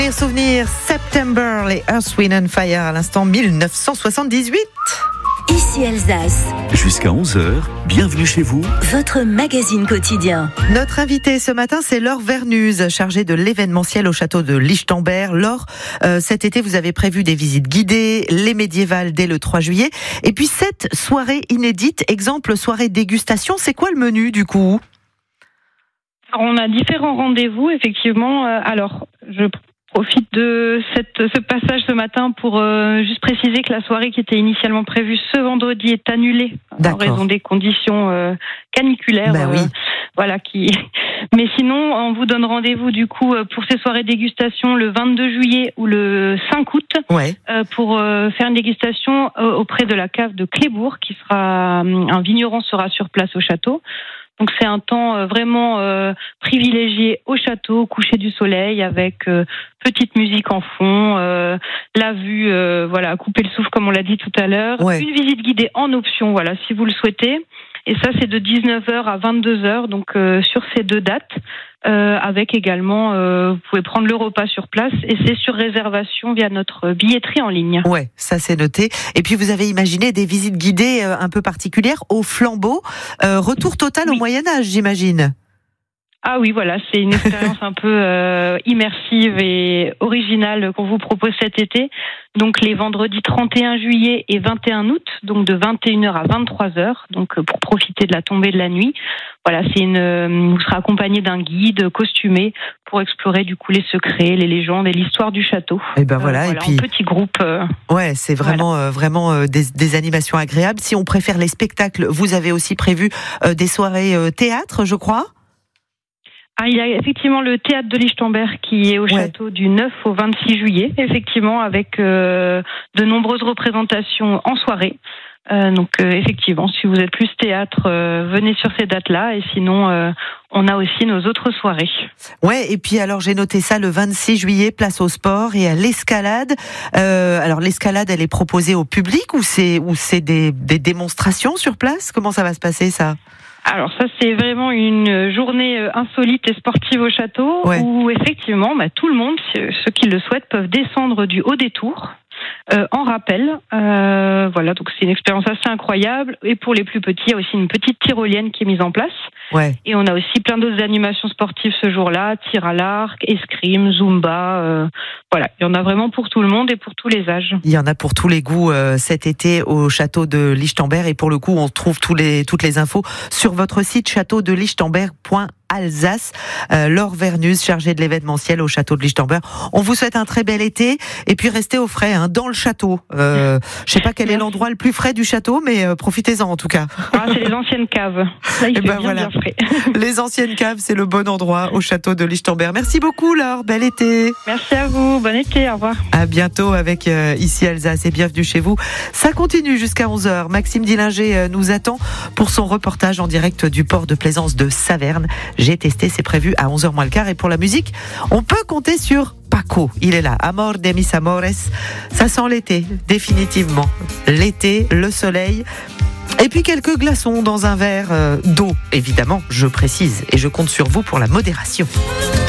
Souvenir September, les Earth, Wind and Fire à l'instant 1978. Ici Alsace. Jusqu'à 11h, bienvenue chez vous. Votre magazine quotidien. Notre invitée ce matin, c'est Laure Vernuz, chargée de l'événementiel au château de Lichtenberg. Laure, cet été, vous avez prévu des visites guidées, les médiévales dès le 3 juillet. Et puis 7 soirées inédites, exemple soirée dégustation. C'est quoi le menu du coup ? Alors, on a différents rendez-vous, effectivement. Alors, je profite de ce passage ce matin pour juste préciser que la soirée qui était initialement prévue ce vendredi est annulée en raison des conditions caniculaires. Oui. Voilà, Mais sinon, on vous donne rendez-vous du coup pour ces soirées dégustation le 22 juillet ou le 5 août pour faire une dégustation auprès de la cave de Clébourg, qui sera un vigneron sera sur place au château. Donc c'est un temps vraiment privilégié au château, au coucher du soleil, avec petite musique en fond, la vue, couper le souffle comme on l'a dit tout à l'heure. Une visite guidée en option, si vous le souhaitez. Et ça, c'est de 19h à 22h, donc sur ces 2 dates. Avec également, vous pouvez prendre le repas sur place et c'est sur réservation via notre billetterie en ligne. Ouais, ça c'est noté. Et puis vous avez imaginé des visites guidées un peu particulières au flambeau. Retour total au Moyen-Âge, j'imagine. Ah oui, voilà, c'est une expérience un peu immersive et originale qu'on vous propose cet été. Donc les vendredis 31 juillet et 21 août, donc de 21h à 23h, donc pour profiter de la tombée de la nuit. Voilà, vous serez accompagné d'un guide costumé pour explorer du coup les secrets, les légendes et l'histoire du château. Et ben et puis en petit groupe. Ouais, c'est vraiment vraiment des animations agréables. Si on préfère les spectacles, vous avez aussi prévu des soirées théâtre, je crois. Il y a effectivement le théâtre de Lichtenberg qui est au château du 9 au 26 juillet, effectivement, avec de nombreuses représentations en soirée. Donc effectivement, si vous êtes plus théâtre, venez sur ces dates-là, et sinon on a aussi nos autres soirées. Ouais, et puis alors j'ai noté ça le 26 juillet, place au sport et à l'escalade. Alors l'escalade, elle est proposée au public ou c'est des démonstrations sur place ? Comment ça va se passer ça ? Alors ça, c'est vraiment une journée insolite et sportive au château où effectivement tout le monde, ceux qui le souhaitent, peuvent descendre du haut des tours en rappel. Donc c'est une expérience assez incroyable. Et pour les plus petits, il y a aussi une petite tyrolienne qui est mise en place. Et on a aussi plein d'autres animations sportives ce jour-là, tir à l'arc, escrime, zumba. Il y en a vraiment pour tout le monde et pour tous les âges. Il y en a pour tous les goûts cet été au château de Lichtenberg. Et pour le coup, on trouve toutes les infos sur votre site châteaudellichtenberg.Alsace. Laure Vernuz, chargée de l'événementiel au château de Lichtenberg. On vous souhaite un très bel été et puis restez au frais dans le château. Je sais pas quel est l'endroit le plus frais du château, mais profitez-en en tout cas. C'est les anciennes caves. Là, il fait bien frais. Les anciennes caves, c'est le bon endroit au château de Lichtenberg. Merci beaucoup Laure, bel été. Merci à vous, bon été, au revoir. À bientôt avec Ici Alsace et bienvenue chez vous. Ça continue jusqu'à 11h. Maxime Dillinger nous attend pour son reportage en direct du port de plaisance de Saverne. J'ai testé, c'est prévu à 11h moins le quart. Et pour la musique, on peut compter sur Paco. Il est là. Amor de mis amores. Ça sent l'été, définitivement. L'été, le soleil. Et puis quelques glaçons dans un verre d'eau. Évidemment, je précise. Et je compte sur vous pour la modération.